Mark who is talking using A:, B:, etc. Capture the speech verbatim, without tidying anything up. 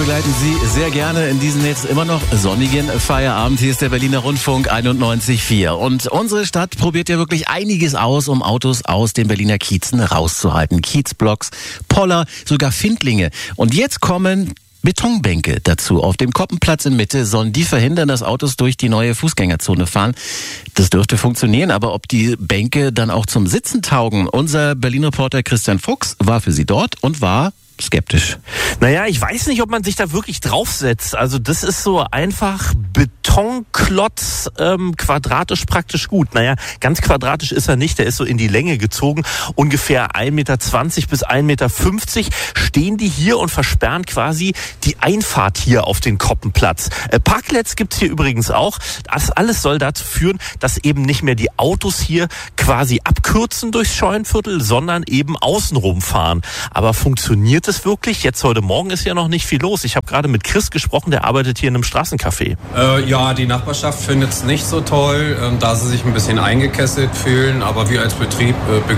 A: begleiten Sie sehr gerne in diesen jetzt immer noch sonnigen Feierabend. Hier ist der Berliner Rundfunk einundneunzig Komma vier. Und unsere Stadt probiert ja wirklich einiges aus, um Autos aus den Berliner Kiezen rauszuhalten. Kiezblocks, Poller, sogar Findlinge. Und jetzt kommen Betonbänke dazu. Auf dem Koppenplatz in Mitte sollen die verhindern, dass Autos durch die neue Fußgängerzone fahren. Das dürfte funktionieren, aber ob die Bänke dann auch zum Sitzen taugen? Unser Berlin-Reporter Christian Fuchs war für sie dort und war skeptisch.
B: Naja, ich weiß nicht, ob man sich da wirklich draufsetzt. Also das ist so einfach Betonklotz, ähm, quadratisch praktisch gut. Naja, ganz quadratisch ist er nicht, der ist so in die Länge gezogen. Ungefähr ein Meter zwanzig bis ein Meter fünfzig stehen die hier und versperren quasi die Einfahrt hier auf den Koppenplatz. Äh, Parkplätze gibt's hier übrigens auch. Das alles soll dazu führen, dass eben nicht mehr die Autos hier quasi abkürzen durchs Scheunenviertel, sondern eben außenrum fahren. Aber funktioniert es wirklich? Jetzt heute Morgen ist ja noch nicht viel los. Ich habe gerade mit Chris gesprochen, der arbeitet hier in einem Straßencafé.
C: Äh, ja, die Nachbarschaft findet es nicht so toll, äh, da sie sich ein bisschen eingekesselt fühlen. Aber wir als Betrieb äh,